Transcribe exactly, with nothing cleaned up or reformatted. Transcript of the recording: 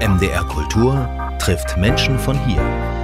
M D R Kultur trifft Menschen von hier.